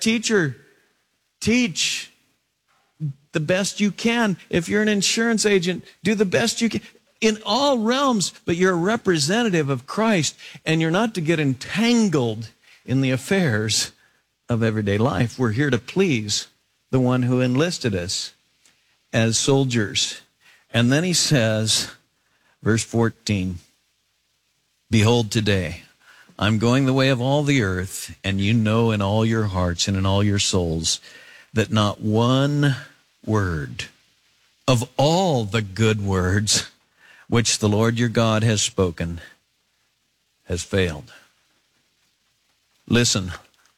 teacher, teach the best you can. If you're an insurance agent, do the best you can in all realms, but you're a representative of Christ, and you're not to get entangled in the affairs of everyday life. We're here to please the one who enlisted us as soldiers. And then he says, verse 14, behold, today I'm going the way of all the earth, and you know in all your hearts and in all your souls that not one word of all the good words which the Lord your God has spoken has failed. Listen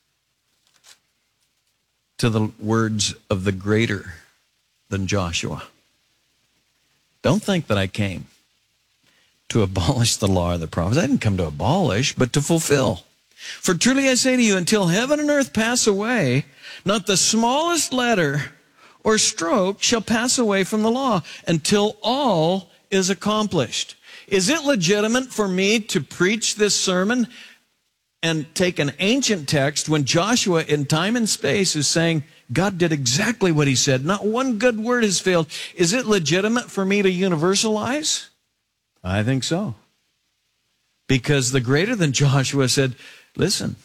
to the words of the greater than Joshua. Don't think that I came to abolish the law or the prophets. I didn't come to abolish, but to fulfill. For truly I say to you, until heaven and earth pass away, not the smallest letter or stroke shall pass away from the law until all is accomplished. Is it legitimate for me to preach this sermon and take an ancient text when Joshua in time and space is saying God did exactly what he said? Not one good word has failed. Is it legitimate for me to universalize? I think so. Because the greater than Joshua said, listen,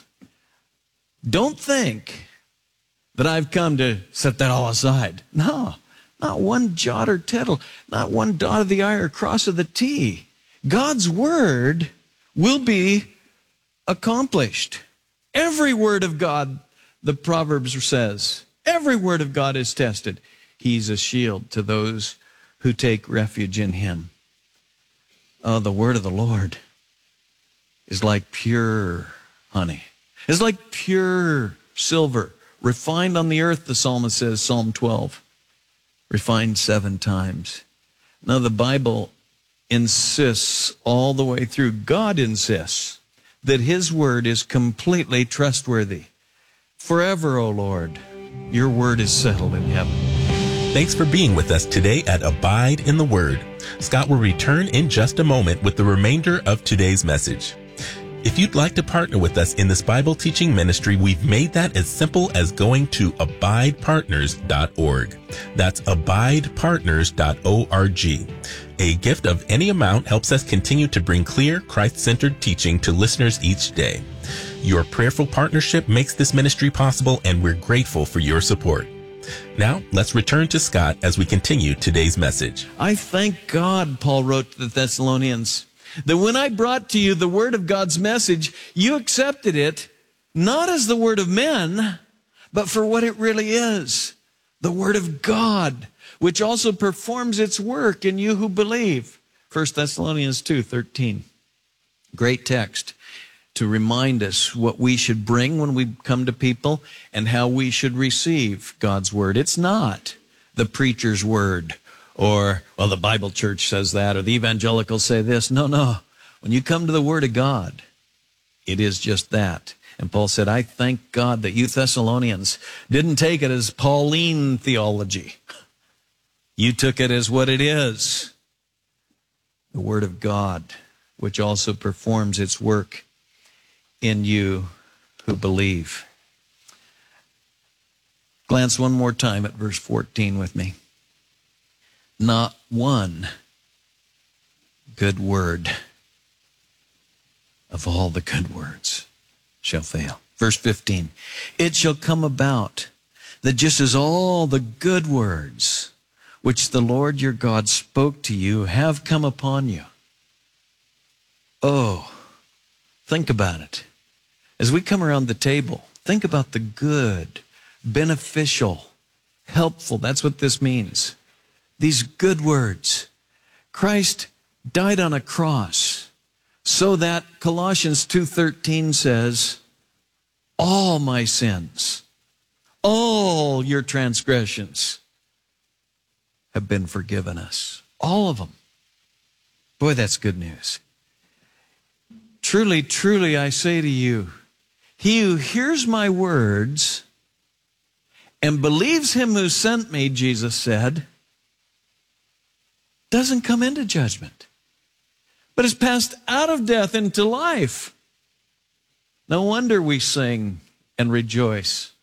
don't think that I've come to set that all aside. No, not one jot or tittle, not one dot of the I or cross of the T. God's word will be accomplished. Every word of God, the Proverbs says, every word of God is tested. He's a shield to those who take refuge in him. Oh, the word of the Lord is like pure honey. It's like pure silver, refined on the earth, the psalmist says, Psalm 12. Refined 7 times. Now, the Bible insists all the way through, God insists that his word is completely trustworthy. Forever, O Lord, your word is settled in heaven. Thanks for being with us today at Abide in the Word. Scott will return in just a moment with the remainder of today's message. If you'd like to partner with us in this Bible teaching ministry, we've made that as simple as going to abidepartners.org. That's abidepartners.org. A gift of any amount helps us continue to bring clear, Christ-centered teaching to listeners each day. Your prayerful partnership makes this ministry possible, and we're grateful for your support. Now, let's return to Scott as we continue today's message. I thank God, Paul wrote to the Thessalonians, that when I brought to you the word of God's message, you accepted it not as the word of men, but for what it really is, the word of God, which also performs its work in you who believe. 1 Thessalonians 2:13. Great text to remind us what we should bring when we come to people and how we should receive God's word. It's not the preacher's word or, well, the Bible church says that, or the evangelicals say this. No. When you come to the word of God, it is just that. And Paul said, I thank God that you Thessalonians didn't take it as Pauline theology. You took it as what it is, the word of God, which also performs its work in you who believe. Glance one more time at verse 14 with me. Not one good word of all the good words shall fail. Verse 15, it shall come about that just as all the good words which the Lord your God spoke to you have come upon you. Oh, think about it. As we come around the table, think about the good, beneficial, helpful. That's what this means. These good words. Christ died on a cross so that Colossians 2:13 says, all my sins, all your transgressions have been forgiven us. All of them. Boy, that's good news. Truly, truly, I say to you, he who hears my words and believes him who sent me, Jesus said, doesn't come into judgment, but is passed out of death into life. No wonder we sing and rejoice